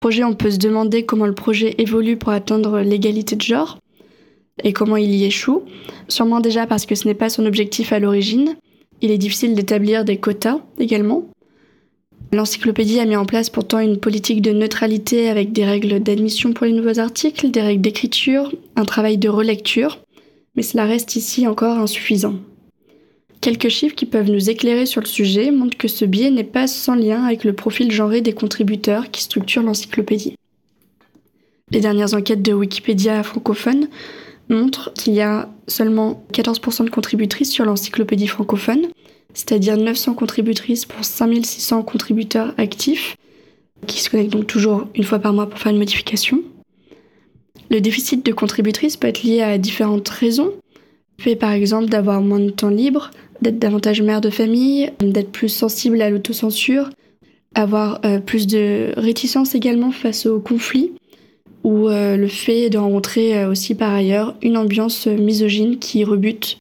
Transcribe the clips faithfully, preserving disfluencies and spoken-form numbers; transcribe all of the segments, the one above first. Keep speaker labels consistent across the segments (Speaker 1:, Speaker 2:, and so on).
Speaker 1: Projet, on peut se demander comment le projet évolue pour atteindre l'égalité de genre et comment il y échoue. Sûrement déjà parce que ce n'est pas son objectif à l'origine. Il est difficile d'établir des quotas également. L'encyclopédie a mis en place pourtant une politique de neutralité avec des règles d'admission pour les nouveaux articles, des règles d'écriture, un travail de relecture, mais cela reste ici encore insuffisant. Quelques chiffres qui peuvent nous éclairer sur le sujet montrent que ce biais n'est pas sans lien avec le profil genré des contributeurs qui structurent l'encyclopédie. Les dernières enquêtes de Wikipédia francophone montrent qu'il y a seulement quatorze pour cent de contributrices sur l'encyclopédie francophone, c'est-à-dire neuf cents contributrices pour cinq mille six cents contributeurs actifs, qui se connectent donc toujours une fois par mois pour faire une modification. Le déficit de contributrices peut être lié à différentes raisons. Le fait par exemple d'avoir moins de temps libre, d'être davantage mère de famille, d'être plus sensible à l'autocensure, avoir euh, plus de réticence également face aux conflits, ou euh, le fait de rencontrer euh, aussi par ailleurs une ambiance misogyne qui rebute.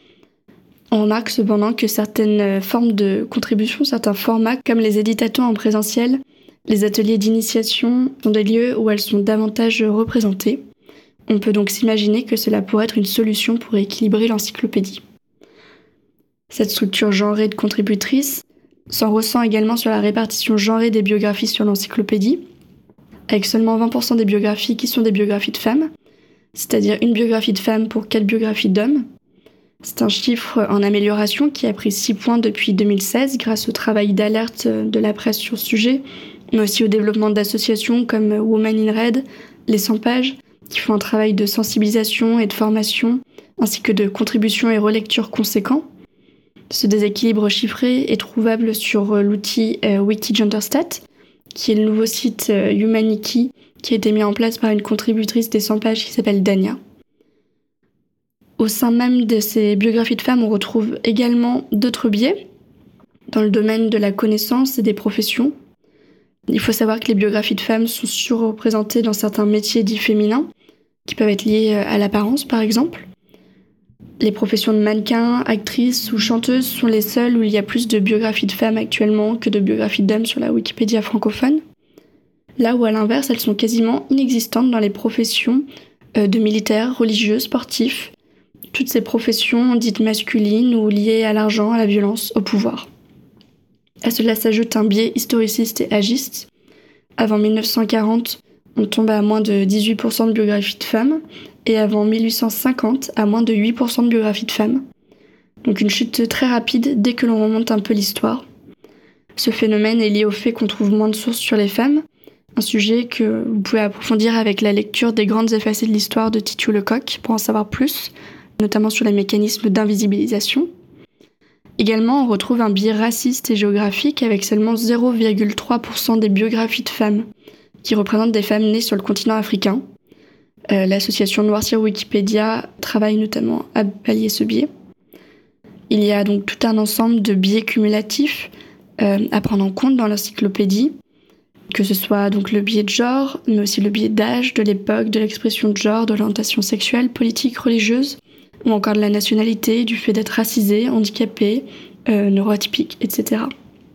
Speaker 1: On remarque cependant que certaines formes de contribution, certains formats comme les éditatons en présentiel, les ateliers d'initiation sont des lieux où elles sont davantage représentées. On peut donc s'imaginer que cela pourrait être une solution pour équilibrer l'encyclopédie. Cette structure genrée de contributrices s'en ressent également sur la répartition genrée des biographies sur l'encyclopédie, avec seulement vingt pour cent des biographies qui sont des biographies de femmes, c'est-à-dire une biographie de femme pour quatre biographies d'hommes. C'est un chiffre en amélioration qui a pris six points depuis deux mille seize grâce au travail d'alerte de la presse sur ce sujet, mais aussi au développement d'associations comme Women in Red, les cent pages, qui font un travail de sensibilisation et de formation, ainsi que de contribution et relecture conséquents. Ce déséquilibre chiffré est trouvable sur l'outil euh, Wikigenderstat, qui est le nouveau site euh, Humaniki, qui a été mis en place par une contributrice des cent pages qui s'appelle Dania. Au sein même de ces biographies de femmes, on retrouve également d'autres biais dans le domaine de la connaissance et des professions. Il faut savoir que les biographies de femmes sont surreprésentées dans certains métiers dits féminins, qui peuvent être liés à l'apparence par exemple. Les professions de mannequin, actrices ou chanteuses sont les seules où il y a plus de biographies de femmes actuellement que de biographies d'hommes sur la Wikipédia francophone. Là où à l'inverse, elles sont quasiment inexistantes dans les professions de militaires, religieux, sportifs, toutes ces professions dites masculines ou liées à l'argent, à la violence, au pouvoir. À cela s'ajoute un biais historiciste et agiste. Avant mille neuf cent quarante, on tombe à moins de dix-huit pour cent de biographies de femmes, et avant mille huit cent cinquante, à moins de huit pour cent de biographies de femmes. Donc une chute très rapide dès que l'on remonte un peu l'histoire. Ce phénomène est lié au fait qu'on trouve moins de sources sur les femmes, un sujet que vous pouvez approfondir avec la lecture des grandes effacées de l'histoire de Titiou Lecoq pour en savoir plus, notamment sur les mécanismes d'invisibilisation. Également, on retrouve un biais raciste et géographique avec seulement zéro virgule trois pour cent des biographies de femmes, qui représentent des femmes nées sur le continent africain. Euh, l'association Noircir Wikipédia travaille notamment à pallier ce biais. Il y a donc tout un ensemble de biais cumulatifs euh, à prendre en compte dans l'encyclopédie, que ce soit donc le biais de genre, mais aussi le biais d'âge, de l'époque, de l'expression de genre, de l'orientation sexuelle, politique, religieuse, ou encore de la nationalité, du fait d'être racisé, handicapé, euh, neuroatypique, et cetera.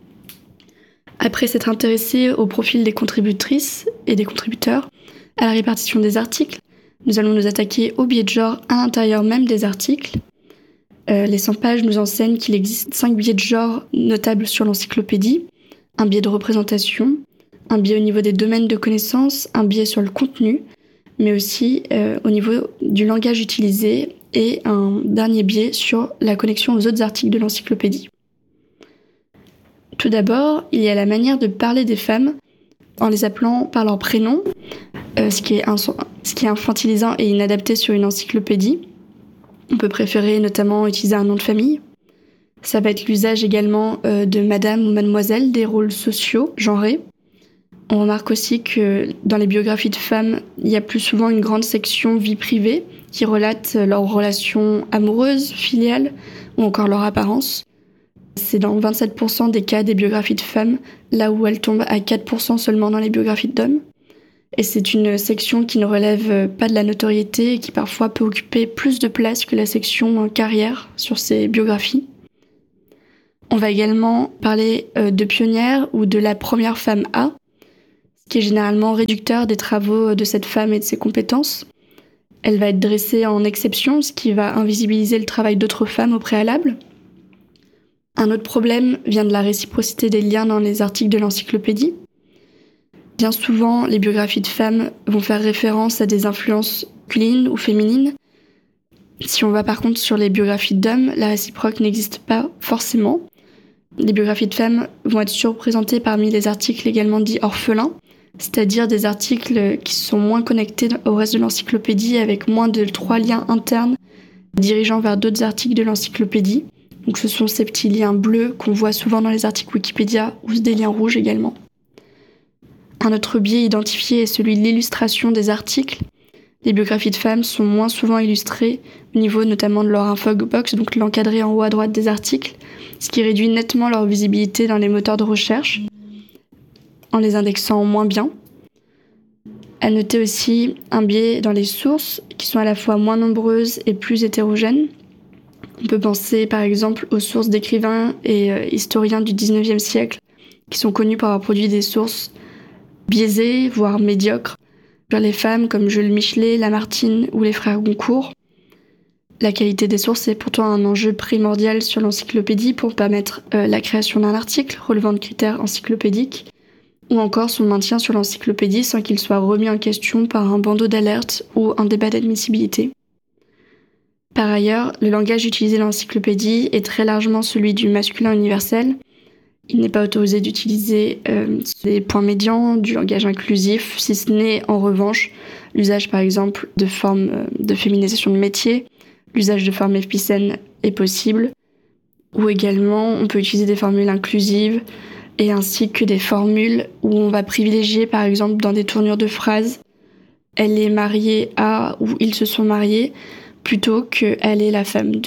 Speaker 1: Après s'être intéressé au profil des contributrices et des contributeurs, à la répartition des articles, nous allons nous attaquer au biais de genre à l'intérieur même des articles. Euh, les cent pages nous enseignent qu'il existe cinq biais de genre notables sur l'encyclopédie, un biais de représentation, un biais au niveau des domaines de connaissances, un biais sur le contenu, mais aussi euh, au niveau du langage utilisé et un dernier biais sur la connexion aux autres articles de l'encyclopédie. Tout d'abord, il y a la manière de parler des femmes en les appelant par leur prénom, euh, ce, qui est ins- ce qui est infantilisant et inadapté sur une encyclopédie. On peut préférer notamment utiliser un nom de famille. Ça va être l'usage également euh, de madame ou mademoiselle, des rôles sociaux, genrés. On remarque aussi que dans les biographies de femmes, il y a plus souvent une grande section vie privée qui relate leurs relations amoureuses, filiales ou encore leur apparence. C'est dans vingt-sept pour cent des cas des biographies de femmes, là où elles tombent à quatre pour cent seulement dans les biographies d'hommes. Et c'est une section qui ne relève pas de la notoriété et qui parfois peut occuper plus de place que la section carrière sur ces biographies. On va également parler de pionnière ou de la première femme A. qui est généralement réducteur des travaux de cette femme et de ses compétences. Elle va être dressée en exception, ce qui va invisibiliser le travail d'autres femmes au préalable. Un autre problème vient de la réciprocité des liens dans les articles de l'encyclopédie. Bien souvent, les biographies de femmes vont faire référence à des influences masculines ou féminines. Si on va par contre sur les biographies d'hommes, la réciproque n'existe pas forcément. Les biographies de femmes vont être surreprésentées parmi les articles également dits orphelins, c'est-à-dire des articles qui sont moins connectés au reste de l'encyclopédie avec moins de trois liens internes dirigeant vers d'autres articles de l'encyclopédie. Donc ce sont ces petits liens bleus qu'on voit souvent dans les articles Wikipédia ou des liens rouges également. Un autre biais identifié est celui de l'illustration des articles. Les biographies de femmes sont moins souvent illustrées au niveau notamment de leur infobox, donc l'encadré en haut à droite des articles, ce qui réduit nettement leur visibilité dans les moteurs de recherche, en les indexant moins bien. À noter aussi un biais dans les sources, qui sont à la fois moins nombreuses et plus hétérogènes. On peut penser par exemple aux sources d'écrivains et euh, historiens du dix-neuvième siècle, qui sont connus pour avoir produit des sources biaisées, voire médiocres, vers les femmes comme Jules Michelet, Lamartine ou les frères Goncourt. La qualité des sources est pourtant un enjeu primordial sur l'encyclopédie pour permettre euh, la création d'un article relevant de critères encyclopédiques, ou encore son maintien sur l'encyclopédie sans qu'il soit remis en question par un bandeau d'alerte ou un débat d'admissibilité. Par ailleurs, le langage utilisé dans l'encyclopédie est très largement celui du masculin universel. Il n'est pas autorisé d'utiliser euh, des points médians, du langage inclusif, si ce n'est en revanche l'usage par exemple de formes euh, de féminisation de métier, l'usage de formes épicènes est possible, ou également on peut utiliser des formules inclusives et ainsi que des formules où on va privilégier par exemple dans des tournures de phrases « elle est mariée à » ou « ils se sont mariés » plutôt que « elle est la femme de ».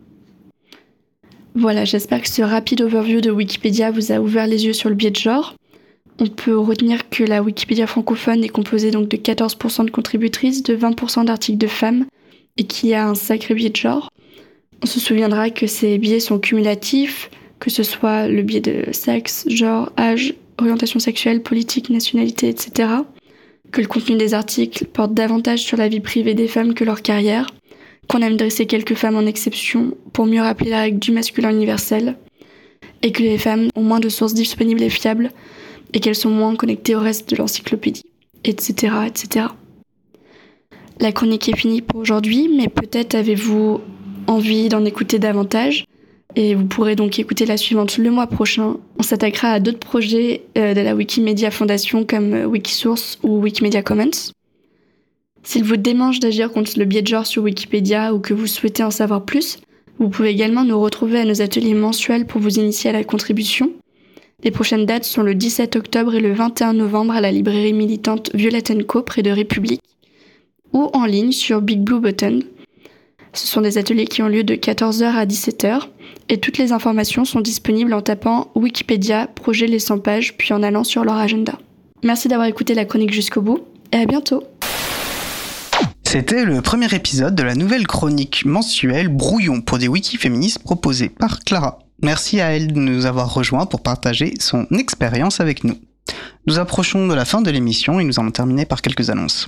Speaker 1: Voilà, j'espère que ce rapide overview de Wikipédia vous a ouvert les yeux sur le biais de genre. On peut retenir que la Wikipédia francophone est composée donc de quatorze pour cent de contributrices, de vingt pour cent d'articles de femmes et qu'il y a un sacré biais de genre. On se souviendra que ces biais sont cumulatifs, que ce soit le biais de sexe, genre, âge, orientation sexuelle, politique, nationalité, et cetera. Que le contenu des articles porte davantage sur la vie privée des femmes que leur carrière, qu'on aime dresser quelques femmes en exception pour mieux rappeler la règle du masculin universel, et que les femmes ont moins de sources disponibles et fiables, et qu'elles sont moins connectées au reste de l'encyclopédie, et cetera, et cetera. La chronique est finie pour aujourd'hui, mais peut-être avez-vous envie d'en écouter davantage, et vous pourrez donc écouter la suivante le mois prochain. On s'attaquera à d'autres projets euh, de la Wikimedia Foundation comme euh, Wikisource ou Wikimedia Commons. S'il vous démange d'agir contre le biais de genre sur Wikipédia ou que vous souhaitez en savoir plus, vous pouvez également nous retrouver à nos ateliers mensuels pour vous initier à la contribution. Les prochaines dates sont le dix-sept octobre et le vingt et un novembre à la librairie militante Violet and Co près de République ou en ligne sur Big Blue Button. Ce sont des ateliers qui ont lieu de quatorze heures à dix-sept heures et toutes les informations sont disponibles en tapant Wikipédia, projet les cent pages, puis en allant sur leur agenda. Merci d'avoir écouté la chronique jusqu'au bout et à bientôt.
Speaker 2: C'était le premier épisode de la nouvelle chronique mensuelle Brouillon pour des wikis féministes proposée par Clara. Merci à elle de nous avoir rejoints pour partager son expérience avec nous. Nous approchons de la fin de l'émission et nous allons terminer par quelques annonces.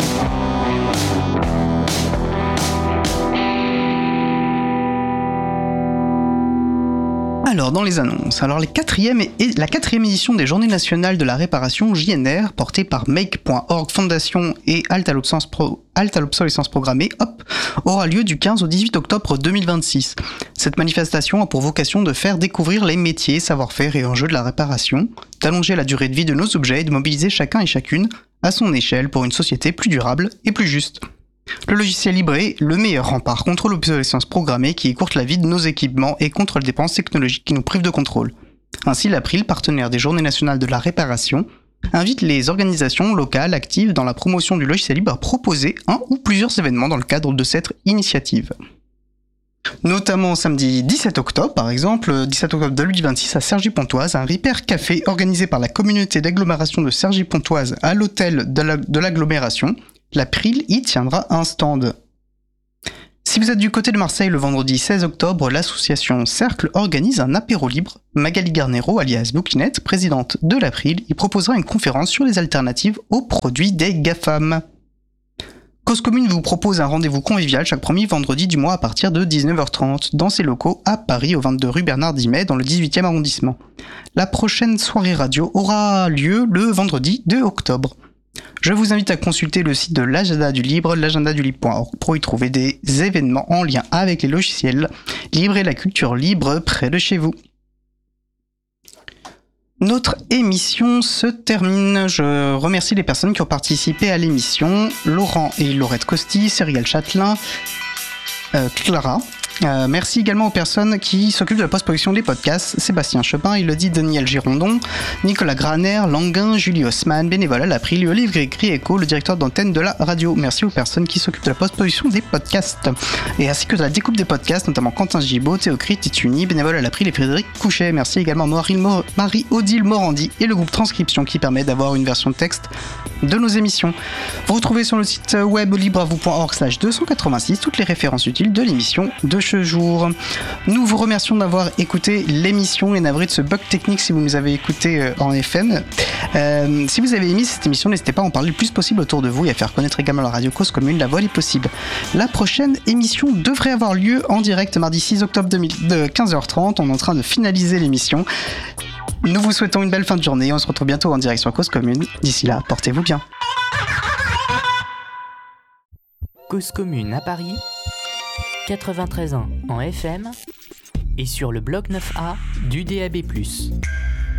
Speaker 2: Alors, dans les annonces, alors les quatrième et, et, la quatrième édition des Journées nationales de la réparation J N R, portée par Make point org Fondation et Halte à l'obsolescence, pro, Halte à l'obsolescence programmée, hop, aura lieu du quinze au dix-huit octobre deux mille vingt-six. Cette manifestation a pour vocation de faire découvrir les métiers, savoir-faire et enjeux de la réparation, d'allonger la durée de vie de nos objets et de mobiliser chacun et chacune à son échelle pour une société plus durable et plus juste. Le logiciel libre est le meilleur rempart contre l'obsolescence programmée qui écourte la vie de nos équipements et contre les dépenses technologiques qui nous privent de contrôle. Ainsi, l'April, partenaire des Journées nationales de la réparation, invite les organisations locales actives dans la promotion du logiciel libre à proposer un ou plusieurs événements dans le cadre de cette initiative. Notamment samedi dix-sept octobre, par exemple, dix-sept octobre deux mille vingt-six à Cergy-Pontoise, un Repair Café organisé par la communauté d'agglomération de Cergy-Pontoise à l'hôtel de, la, de l'agglomération. L'April y tiendra un stand. Si vous êtes du côté de Marseille, le vendredi seize octobre, l'association Cercle organise un apéro libre. Magali Garnero, alias Bouquinette, présidente de l'April, y proposera une conférence sur les alternatives aux produits des GAFAM. Cause Commune vous propose un rendez-vous convivial chaque premier vendredi du mois à partir de dix-neuf heures trente dans ses locaux à Paris, au vingt-deux rue Bernard Dimet, dans le dix-huitième arrondissement. La prochaine soirée radio aura lieu le vendredi deux octobre. Je vous invite à consulter le site de l'Agenda du Libre, l'agenda du libre point org, pour y trouver des événements en lien avec les logiciels libres et la culture libre près de chez vous. Notre émission se termine. Je remercie les personnes qui ont participé à l'émission. Laurent et Laurette Costi, Cyril Châtelain, euh, Clara. Euh, merci également aux personnes qui s'occupent de la post-production des podcasts. Sébastien Chopin, Elodie Daniel Girondon, Nicolas Graner, Languin, Julie Haussmann, bénévole à l'April, Olivier Grieco, le directeur d'antenne de la radio. Merci aux personnes qui s'occupent de la post-production des podcasts. Et ainsi que de la découpe des podcasts, notamment Quentin Gibaud, Théocrit, Tituni, bénévole à l'April et Frédéric Couchet. Merci également à Marie-Odile Morandi et le groupe Transcription qui permet d'avoir une version de texte de nos émissions. Vous retrouvez sur le site web libreavou point org slash deux cent quatre-vingt-six toutes les références utiles de l'émission de ce jour. Nous vous remercions d'avoir écouté l'émission et navré de ce bug technique si vous nous avez écouté en F M. Euh, si vous avez aimé cette émission, n'hésitez pas à en parler le plus possible autour de vous et à faire connaître également la radio Cause Commune, la voix est possible. La prochaine émission devrait avoir lieu en direct mardi six octobre deux mille, de quinze heures trente. On est en train de finaliser l'émission. Nous vous souhaitons une belle fin de journée. On se retrouve bientôt en direct sur Cause Commune. D'ici là, portez-vous bien.
Speaker 3: Cause Commune à Paris, quatre-vingt-treize ans en F M et sur le bloc neuf A du D A B plus.